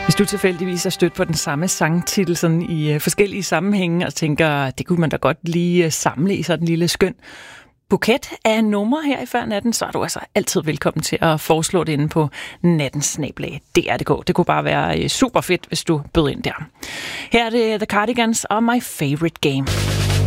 Hvis du tilfældigvis er stødt på den samme sangtitel sådan i forskellige sammenhænge og tænker, det kunne man da godt lige samle i sådan en lille skøn buket af numre her i Før Natten, så er du altså altid velkommen til at foreslå det inde på nattensnabel.dr.dk. Det kunne bare være super fedt, hvis du bød ind der. Her er det The Cardigans og My Favorite Game.